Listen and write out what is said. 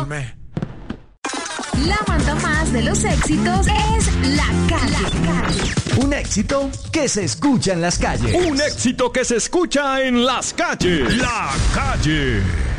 enorme. La manda más de los éxitos es La Calle. Un éxito que se escucha en las calles. Un éxito que se escucha en las calles. La Calle.